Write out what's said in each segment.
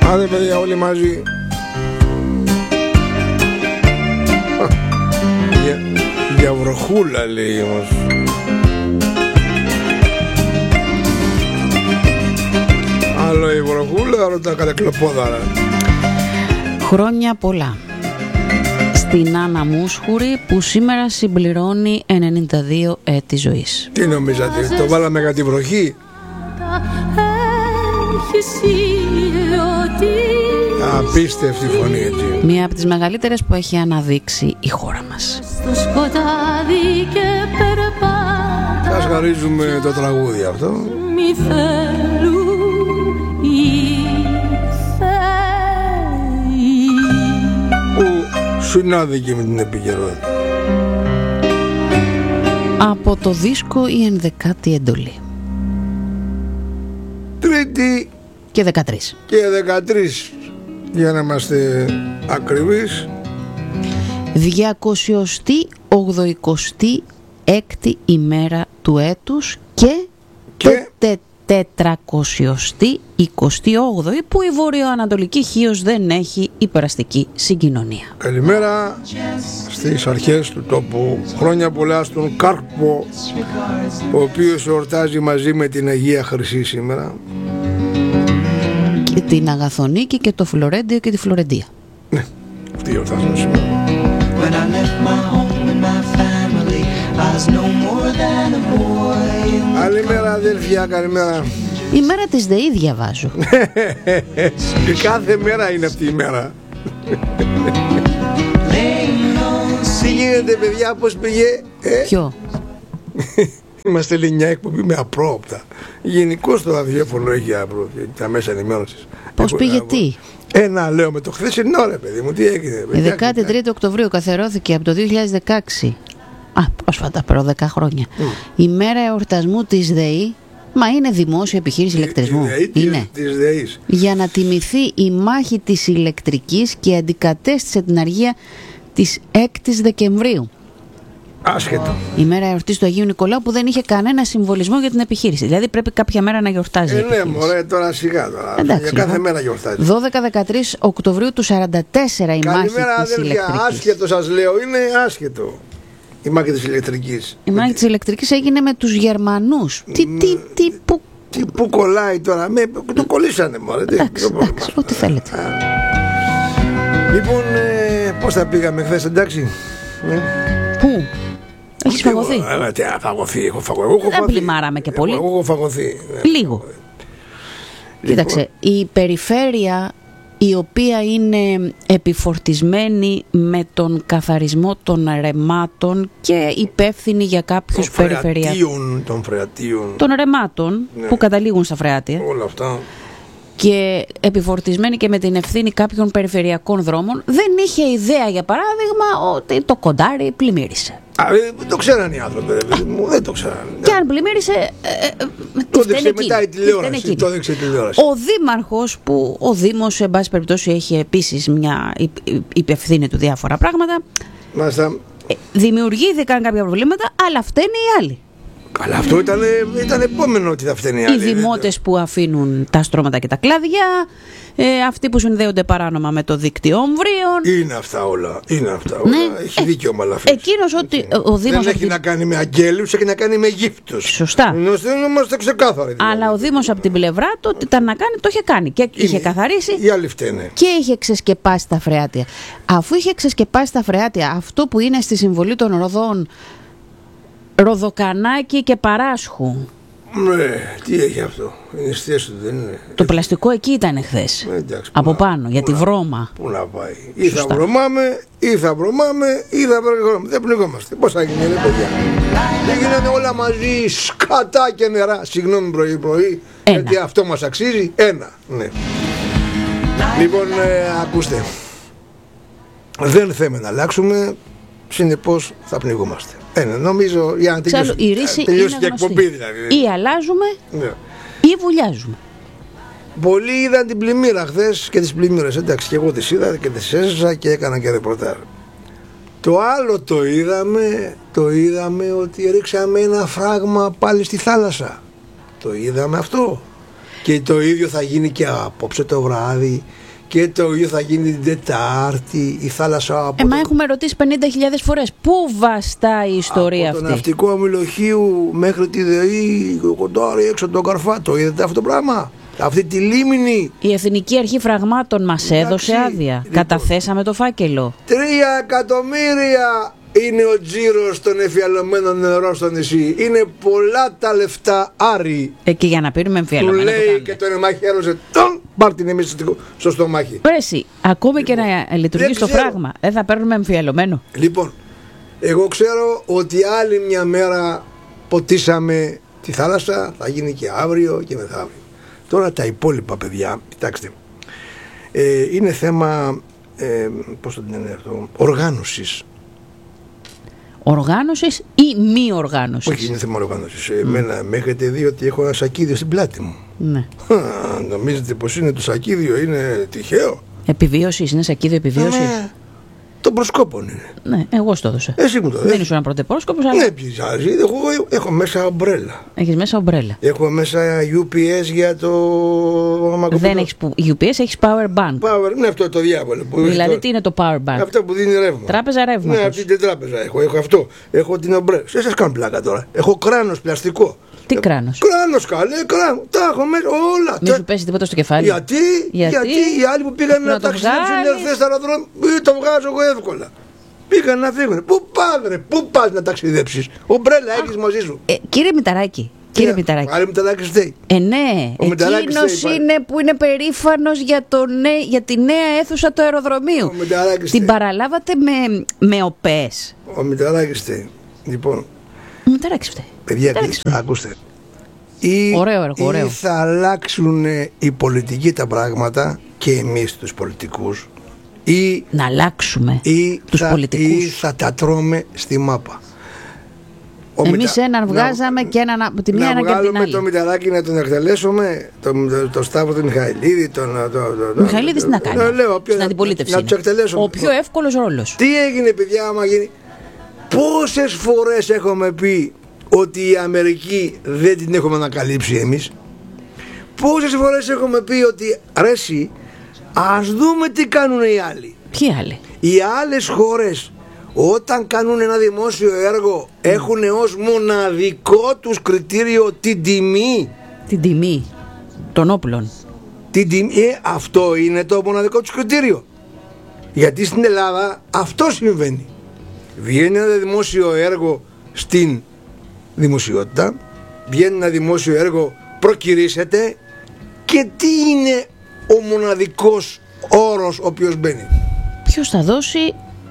Άντε παιδιά όλοι μαζί. Για βροχούλα λέει όμως. Άλλο η βροχούλα, άλλο τα κατακλοπόδαρα. Χρόνια πολλά στην Άννα Μούσχουρη που σήμερα συμπληρώνει 92 έτη ζωής. Τι νομίζατε, το βάλαμε για τη βροχή? Απίστευτη φωνή έτσι. Μία από τις μεγαλύτερες που έχει αναδείξει η χώρα μας. Σας χαρίζουμε το τραγούδι αυτό. Που συνάδει με την επικαιρότητα. Από το δίσκο η 11η εντολή. Τρίτη και 13. Και 13 για να είμαστε ακριβείς. 286η ημέρα του έτους και 428η που η βορειοανατολική Χίος δεν έχει υπεραστική συγκοινωνία. Καλημέρα στις αρχές του τόπου. Χρόνια πολλά στον Κάρπο, ο οποίος εορτάζει μαζί με την Αγία Χρυσή σήμερα. Και την Αγαθονίκη και το Φλωρέντιο και τη Φλωρεντία. Ναι, αυτοί εορτάζουν σήμερα. Καλημέρα αδέλφια, καλημέρα. Η μέρα της ΔΕΗ διαβάζω. Και κάθε μέρα είναι αυτή η μέρα. Τι γίνεται παιδιά, πώς πήγε? Ποιο? Είμαστε λέει μια εκπομπή με απρόοπτα. Γενικώς το ραδιόφωνο έχει τα μέσα ενημέρωσης. Πώς πήγε τι? Λέω με το χθεσινό ρε παιδί μου, τι έγινε? Η 13η Οκτωβρίου καθιερώθηκε από το 2016. Πρόσφατα, προ 10 χρόνια. Η μέρα εορτασμού της ΔΕΗ. Μα είναι δημόσια επιχείρηση ηλεκτρισμού. Είναι. Της ΔΕΗς. Για να τιμηθεί η μάχη της ηλεκτρικής και αντικατέστησε την αργία της 6ης Δεκεμβρίου. Άσχετο. Η μέρα εορτής του Αγίου Νικολάου που δεν είχε κανένα συμβολισμό για την επιχείρηση. Δηλαδή πρέπει κάποια μέρα να γιορτάζει. Ναι, μωρέ, τώρα σιγά τώρα. Εντάξει, για κάθε μέρα γιορτάζει. 12-13 Οκτωβρίου του 44 η μάχη της ηλεκτρικής. Άσχετο σας λέω, είναι άσχετο. Η μάχη της ηλεκτρικής. Η μάχη της ηλεκτρικής έγινε με τους Γερμανούς. Πού κολλάει τώρα? Το κολλήσανε μωρέ. Εντάξει, ό,τι θέλετε. Λοιπόν, πώς θα πήγαμε χθες, εντάξει? Πού? Έχεις φαγωθεί? Τι φαγωθεί, έχω φαγωθεί. Δεν πλημάραμε και πολύ. Έχω φαγωθεί. Λίγο. Κοίταξε, η περιφέρεια η οποία είναι επιφορτισμένη με τον καθαρισμό των ρεμάτων και υπεύθυνη για κάποιους περιφερειακούς των ρεμάτων, ναι, που καταλήγουν στα φρεάτια. Όλα αυτά. Και επιφορτισμένη και με την ευθύνη κάποιων περιφερειακών δρόμων, δεν είχε ιδέα για παράδειγμα ότι το κοντάρι πλημμύρισε. Δεν το ξέραν οι άνθρωποι, δεν το ξέραν. Και αν πλημμύρισε, το έδειξε μετά η τηλεόραση. Ο δήμαρχος, που ο Δήμος εν πάση περιπτώσει έχει επίσης μια υπευθύνη του διάφορα πράγματα, δημιουργήθηκαν κάποια προβλήματα, αλλά φταίνε οι άλλοι. Καλά, αυτό ήταν επόμενο ότι θα φταίνει άλλοι. Οι δημότες που αφήνουν τα στρώματα και τα κλάδια, αυτοί που συνδέονται παράνομα με το δίκτυο ομβρίων. Είναι αυτά όλα. Ναι. Έχει δίκιο με όλα. Εκείνος ότι ο Δήμος. Δεν έχει να κάνει με αγγέλους, έχει να κάνει με Αιγύπτους. Σωστά. Είμαστε ξεκάθαροι. Αλλά ο Δήμος από την πλευρά του, ότι ήταν να κάνει, το είχε κάνει. Και είχε καθαρίσει. Οι άλλοι φταίνε. Και είχε ξεσκεπάσει τα φρεάτια. Αφού είχε ξεσκεπάσει τα φρεάτια, αυτό που είναι στη συμβολή των Ροδών, Ροδοκανάκι και Παράσχου. Ναι, τι έχει αυτό? Είναι στη θέση του, δεν είναι? Το πλαστικό εκεί ήταν χθες. Από πάνω, για τη βρώμα. Πού να πάει? Ή θα βρωμάμε, ή θα πληγόμαστε. Δεν πληγόμαστε. Πώς θα γίνει, ρε παιδιά? Δεν γίνανε όλα μαζί, σκατά και νερά. Συγγνώμη πρωί-πρωί, γιατί αυτό μας αξίζει. Ναι. Λοιπόν, ακούστε. Δεν θέλουμε να αλλάξουμε, συνεπώς θα πνιγόμαστε. Νομίζω για να τελειώσει και εκπομπή δηλαδή. Ή αλλάζουμε, ναι, ή βουλιάζουμε. Πολλοί είδαν την πλημμύρα χθες και τις πλημμύρες. Εντάξει, και εγώ τις είδα και τις έζησα και έκανα και ρεπορτάζ. Το άλλο το είδαμε ότι ρίξαμε ένα φράγμα πάλι στη θάλασσα. Το είδαμε αυτό. Και το ίδιο θα γίνει και απόψε το βράδυ. Και το ίδιο θα γίνει την Τετάρτη. Η θάλασσα Μα έχουμε ρωτήσει 50.000 φορές. Πού βαστάει η ιστορία από αυτή? Το ναυτικό αμυλοχείου μέχρι τη ΔΕΗ, κοντάρι έξω από τον Καρφάτο. Είδατε αυτό το πράγμα? Αυτή τη λίμνη. Η Εθνική Αρχή Φραγμάτων μας έδωσε άδεια. Λοιπόν, καταθέσαμε το φάκελο. 3 εκατομμύρια είναι ο τζίρος των εμφιαλωμένων νερών στο νησί. Είναι πολλά τα λεφτά, Άρη. Και για να πίνουμε εμφιαλωμένα. Του λέει και τον εμάχη έδωσε τον. Πάρ' την εμείς στο στομάχι. Πρέσι, ακόμη λοιπόν, και να λειτουργεί στο φράγμα, δεν θα παίρνουμε εμφιαλωμένο? Λοιπόν, εγώ ξέρω ότι άλλη μια μέρα ποτίσαμε τη θάλασσα, θα γίνει και αύριο και μεθαύριο. Τώρα τα υπόλοιπα, παιδιά, κοιτάξτε, είναι θέμα, πώς θα την λένε αυτό, οργάνωσης. Οργάνωσης ή μη οργάνωσης? Όχι, είναι θέμα οργάνωσης. Εμένα με έχετε δει ότι έχω ένα σακίδιο στην πλάτη μου. Ναι. Νομίζετε πως είναι το σακίδιο, είναι τυχαίο? Επιβίωσης, είναι σακίδιο επιβίωσης? Των προσκόπων είναι. Ναι, εγώ στο έδωσα. Εσύ μου το έδωσες. Δεν ήσουν ένα πρωτεπρόσκοπος, αλλά. Ναι, πειράζει. Έχω μέσα ομπρέλα. Έχεις μέσα ομπρέλα. Έχω μέσα UPS για το. Δεν έχεις UPS, έχεις power bank. Ναι, αυτό το διάβολο. Δηλαδή, τι είναι το power bank? Αυτό που δίνει ρεύμα. Τράπεζα ρεύμα. Ναι, αυτή την τράπεζα έχω. Έχω αυτό. Έχω την ομπρέλα. Δεν σας κάνω πλάκα τώρα. Έχω κράνος πλαστικό. Τι κράνος? Κράνος, καλέ, κράνος. Τα έχω μέσα όλα. Μην σου πέσει τίποτα στο κεφάλι. Γιατί οι άλλοι που πήγαν να ταξιδέψουν εχθές στο αεροδρόμιο, το βγάζω εγώ εύκολα. Πήγαν να φύγουν. Πού πας, ρε, πού πας να ταξιδέψεις? Ομπρέλα έχεις μαζί σου. Κύριε Μηταράκη. Κύριε Μηταράκη. Άρα Μηταράκη φταίει. Ναι, εκείνος είναι που είναι περήφανος για τη νέα αίθουσα του αεροδρομίου. Την παραλάβατε με οπές. Ο Μηταράκης φταίει. Λοιπόν. Ο Μηταράκης φταίει. Παιδιά, ακούστε. Ωραίο έργο, ωραίο. Ή θα αλλάξουν οι πολιτικοί τα πράγματα και εμείς τους πολιτικούς, ή να αλλάξουμε τους πολιτικούς, ή θα τα τρώμε στη μάπα. Εμείς έναν βγάζαμε και έναν από τη μία, έναν και από την άλλη. Να βγάλουμε το Μηταράκη να τον εκτελέσουμε, το Σταύρο τον Μιχαηλίδη. Μιχαηλίδης τι να κάνει? Στην αντιπολίτευση. Να τους εκτελέσουμε. Ο πιο εύκολος ρόλος. Τι έγινε, παιδιά, άμα γίνει? Πόσες φορές έχουμε πει ότι η Αμερική δεν την έχουμε ανακαλύψει εμείς? Πόσες φορές έχουμε πει ότι ρέσι, ας δούμε τι κάνουν οι άλλοι. Ποιοι άλλοι? Οι άλλες χώρες όταν κάνουν ένα δημόσιο έργο έχουν ως μοναδικό τους κριτήριο την τιμή. Την τιμή των όπλων. Την τιμή, αυτό είναι το μοναδικό τους κριτήριο. Γιατί στην Ελλάδα αυτό συμβαίνει. Βγαίνει ένα δημόσιο έργο στην δημοσιότητα, βγαίνει ένα δημόσιο έργο, προκηρύσσεται, και τι είναι ο μοναδικός όρος ο οποίος μπαίνει? Ποιος θα δώσει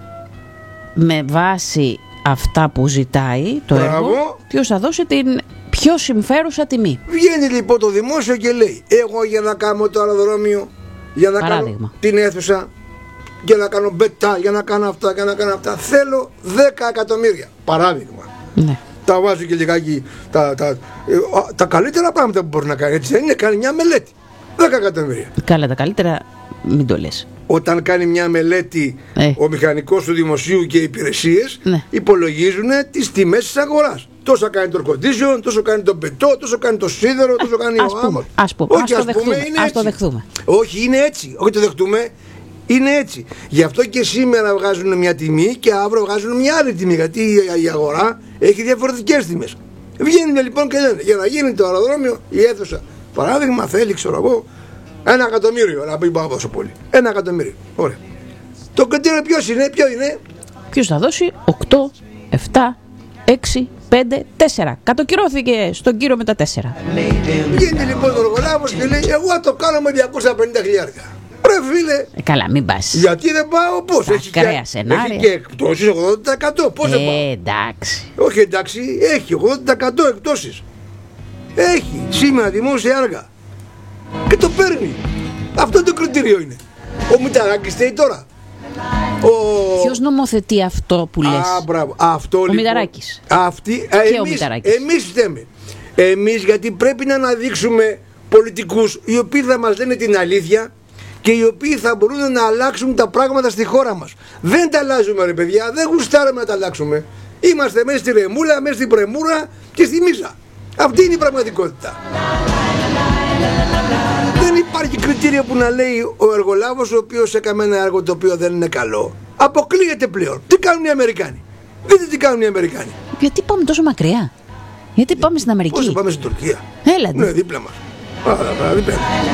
με βάση αυτά που ζητάει το έργο, ποιος θα δώσει την πιο συμφέρουσα τιμή. Βγαίνει λοιπόν το δημόσιο και λέει, εγώ για να κάνω το αεροδρόμιο, για να κάνω την αίθουσα, για να κάνω μπετά, για να κάνω αυτά, για να κάνω αυτά, θέλω 10 εκατομμύρια. Παράδειγμα. Ναι. Τα βάζει και λιγάκι τα καλύτερα πράγματα που μπορεί να κάνει. Έτσι δεν είναι? Κάνει μια μελέτη. 10 εκατομμύρια. Καλά, τα καλύτερα μην το λες. Όταν κάνει μια μελέτη ο μηχανικός του δημοσίου και οι υπηρεσίες, υπολογίζουν τις τιμές της αγοράς. Τόσο κάνει το air condition, τόσο κάνει το μπετό, τόσο κάνει το σίδερο, τόσο κάνει ο άμμος. Ας το δεχτούμε. Όχι, είναι έτσι. Όχι, το δεχτούμε. Είναι έτσι. Γι' αυτό και σήμερα βγάζουν μια τιμή και αύριο βγάζουν μια άλλη τιμή. Γιατί η αγορά έχει διαφορετικές τιμές. Βγαίνουν λοιπόν και λένε, για να γίνει το αεροδρόμιο, η αίθουσα, παράδειγμα, θέλει, ξέρω εγώ, 1 εκατομμύριο. Να πει πάρα τόσο πολύ. 1 εκατομμύριο. Ωραία. Το κριτήριο ποιο είναι? Ποιος θα δώσει? 8, 7, 6, 5, 4. Κατοκυρώθηκε στον κύριο με τα 4. Βγαίνει λοιπόν ο εργολάβος και λέει, εγώ το κάνω με 250 χιλιάρια. Ρε φίλε. Καλά, μην πας. Γιατί δεν πάω? Πώς? Έχει και εκπτώσεις 80%. Πώς δεν πάω? Εντάξει. Όχι εντάξει, έχει 80% εκπτώσεις. Έχει σήμερα δημόσια έργα και το παίρνει. Αυτό το κριτήριο είναι. Ο Μηταράκης θέλει τώρα. Ποιος νομοθετεί αυτό που λες? Μπράβο. Αυτό, ο Μηταράκης. Εμείς φταίμε. Εμείς, γιατί πρέπει να αναδείξουμε πολιτικούς οι οποίοι θα μας λένε την αλήθεια και οι οποίοι θα μπορούν να αλλάξουν τα πράγματα στη χώρα μας. Δεν τα αλλάζουμε, ρε παιδιά, δεν γουστάρουμε να τα αλλάξουμε. Είμαστε μέσα στη ρεμούλα, μέσα στην πρεμούρα και στη μίζα. Αυτή είναι η πραγματικότητα. Δεν υπάρχει κριτήριο που να λέει ο εργολάβος ο οποίος έκαμε ένα έργο το οποίο δεν είναι καλό. Αποκλείεται πλέον. Τι κάνουν οι Αμερικάνοι? Δείτε τι κάνουν οι Αμερικάνοι. Γιατί πάμε τόσο μακριά? Γιατί πάμε στην Αμερική? Πώς πάμε στην Τουρκία? Έλατε. Ναι, δίπλα μας. Δίπλα.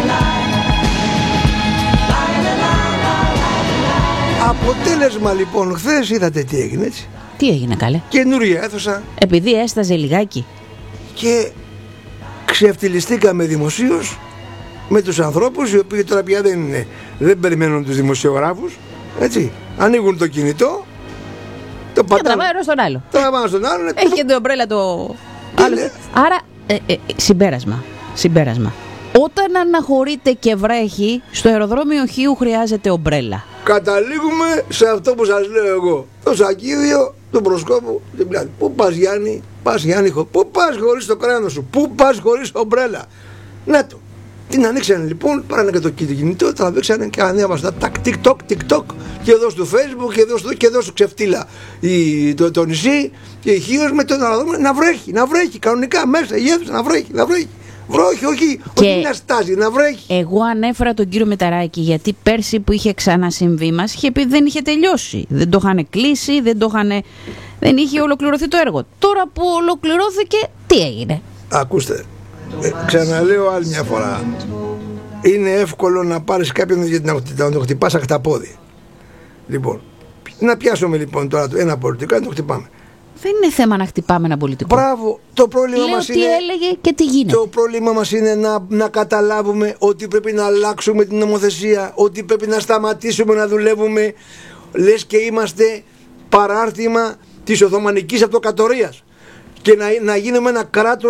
Αποτέλεσμα λοιπόν, χθες είδατε τι έγινε, έτσι? Τι έγινε, καλέ? Καινούργια αίθουσα. Επειδή έσταζε λιγάκι. Και ξεφτυλιστήκαμε δημοσίως με τους ανθρώπους οι οποίοι τώρα πια δεν περιμένουν τους δημοσιογράφους, έτσι. Ανοίγουν το κινητό, το πατάνε. Και τραβάει στον άλλο. Τραβάνε στον άλλο. Έχει και την ομπρέλα το άλλο. Άρα, συμπέρασμα. Όταν αναχωρείται και βρέχει, στο αεροδρόμιο Χίου χρειάζεται ομπρέλα. Καταλήγουμε σε αυτό που σας λέω εγώ. Το σακίδιο του προσκόπου την πλάτη. Πού πας Γιάννη? Πας Γιάννη, πού πας χωρίς το κράνο σου? Πού πας χωρίς ομπρέλα? Να το. Την ανοίξανε λοιπόν, πάρανε και το κινητό, τραβήξανε και ανέβασαν τα TikTok και εδώ στο Facebook και εδώ στο ξεφτύλα το νησί και η Χίος με το να βρέχει κανονικά μέσα, η αίθουσα να βρέχει. Βρόχει, όχι να στάζει, να βρέχει. Εγώ ανέφερα τον κύριο Μεταράκη γιατί πέρσι που είχε ξανασυμβεί μας είχε πει δεν είχε τελειώσει. Δεν το είχαν κλείσει, δεν είχε ολοκληρωθεί το έργο. Τώρα που ολοκληρώθηκε, τι έγινε? Ακούστε, ξαναλέω άλλη μια φορά. Είναι εύκολο να πάρεις κάποιον για να το χτυπάς αχταπόδι. Λοιπόν, να πιάσουμε λοιπόν τώρα ένα πολιτικό, να το χτυπάμε. Δεν είναι θέμα να χτυπάμε ένα πολιτικό. Μπράβο, το πρόβλημα μας είναι. Τι έλεγε και τι γίνεται. Το πρόβλημα μας είναι να καταλάβουμε ότι πρέπει να αλλάξουμε την νομοθεσία, ότι πρέπει να σταματήσουμε να δουλεύουμε λες και είμαστε παράρτημα της Οθωμανικής Αυτοκρατορίας και να γίνουμε ένα κράτος